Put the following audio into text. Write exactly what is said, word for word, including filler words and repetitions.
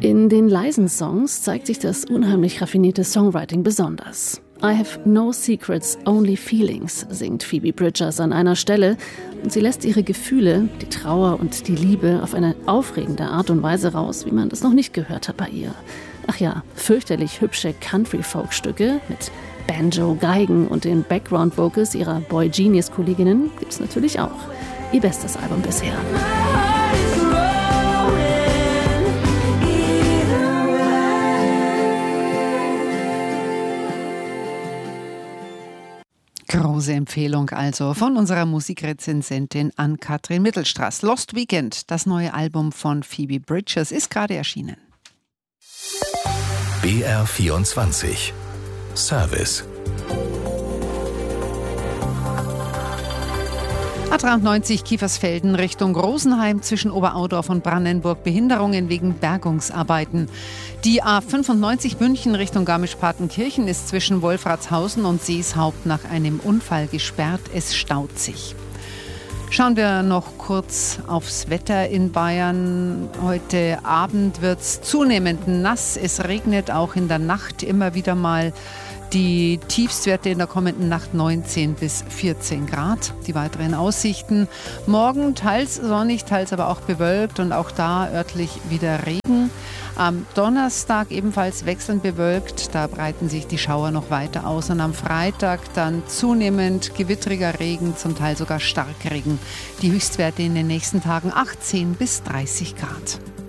In den leisen Songs zeigt sich das unheimlich raffinierte Songwriting besonders. I have no secrets, only feelings, singt Phoebe Bridgers an einer Stelle. Und sie lässt ihre Gefühle, die Trauer und die Liebe auf eine aufregende Art und Weise raus, wie man das noch nicht gehört hat bei ihr. Ach ja, fürchterlich hübsche Country-Folk-Stücke mit Banjo, Geigen und den Background-Vocals ihrer Boy Genius-Kolleginnen gibt's natürlich auch. Ihr bestes Album bisher. Große Empfehlung also von unserer Musikrezensentin Ann-Kathrin Mittelstraß. Lost Weekend, das neue Album von Phoebe Bridgers, ist gerade erschienen. B R vierundzwanzig Service. A dreiundneunzig Kiefersfelden Richtung Rosenheim zwischen Oberaudorf und Brannenburg. Behinderungen wegen Bergungsarbeiten. Die A fünfundneunzig München Richtung Garmisch-Partenkirchen ist zwischen Wolfratshausen und Seeshaupt nach einem Unfall gesperrt. Es staut sich. Schauen wir noch kurz aufs Wetter in Bayern. Heute Abend wird es zunehmend nass. Es regnet auch in der Nacht immer wieder mal. Die Tiefstwerte in der kommenden Nacht neunzehn bis vierzehn Grad. Die weiteren Aussichten: morgen teils sonnig, teils aber auch bewölkt und auch da örtlich wieder Regen. Am Donnerstag ebenfalls wechselnd bewölkt, da breiten sich die Schauer noch weiter aus. Und am Freitag dann zunehmend gewittriger Regen, zum Teil sogar Starkregen. Die Höchstwerte in den nächsten Tagen achtzehn bis dreißig Grad.